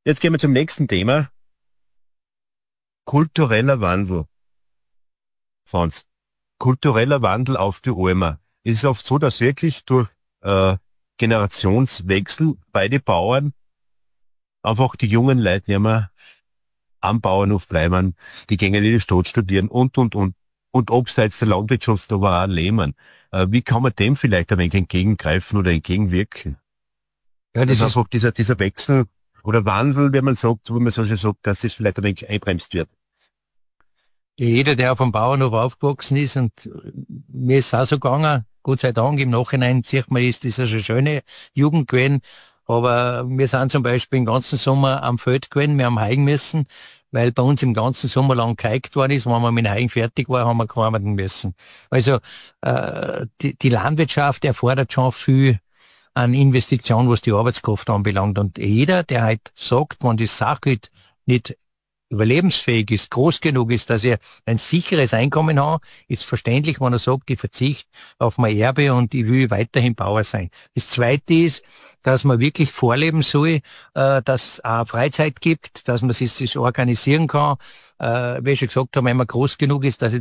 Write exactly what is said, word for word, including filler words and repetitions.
Jetzt gehen wir zum nächsten Thema. Kultureller Wandel. Franz, kultureller Wandel auf die Almer. Es ist oft so, dass wirklich durch äh, Generationswechsel bei den Bauern einfach die jungen Leute nicht mehr am Bauernhof bleiben, die gehen in die Stadt studieren und, und, und. Und abseits der Landwirtschaft aber auch leben. Äh, wie kann man dem vielleicht ein wenig entgegengreifen oder entgegenwirken? Ja, das dass ist, einfach dieser, dieser Wechsel oder Wandel, wenn man sagt, wo man so schön sagt, dass das vielleicht ein wenig einbremst wird. jeder, der auf dem Bauernhof aufgewachsen ist, und mir ist es auch so gegangen, Gott sei Dank, im Nachhinein sieht man, ist das eine schöne Jugend gewesen, aber wir sind zum Beispiel den ganzen Sommer am Feld gewesen, wir haben heigen müssen, weil bei uns im ganzen Sommer lang geheigt worden ist. Wenn wir mit dem Heigen fertig war, haben wir gearbeitet müssen. Also äh, die, die Landwirtschaft erfordert schon viel an Investition, was die Arbeitskraft anbelangt. Und jeder, der halt sagt, wenn die Sache halt nicht überlebensfähig ist, groß genug ist, dass er ein sicheres Einkommen hat, ist verständlich, wenn er sagt, ich verzichte auf mein Erbe und ich will weiterhin Bauer sein. Das Zweite ist, dass man wirklich vorleben soll, äh, dass es auch Freizeit gibt, dass man sich das organisieren kann. Äh, wie ich schon gesagt habe, wenn man groß genug ist, dass ich